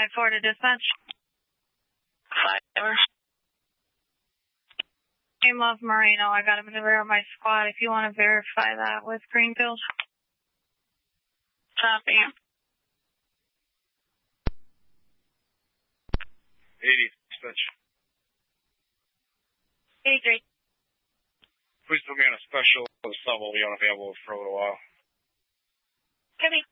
5-4 to dispatch. 5-4. Name of Moreno. I got him in the rear of my squad. If you want to verify that with Greenfield. Copy. 80, dispatch. 83. Please put me on a special. The sub will be unavailable for a little while. Copy.